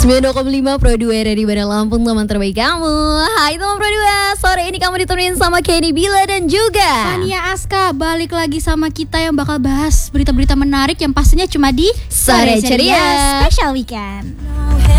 92,5 Pro 2 dari Bandar Lampung, teman terbaik kamu. Hai teman Pro 2, sore ini kamu ditemenin sama Kenny Bila dan juga Fania Aska. Balik lagi sama kita yang bakal bahas berita-berita menarik yang pastinya cuma di Sore Ceria Special Weekend.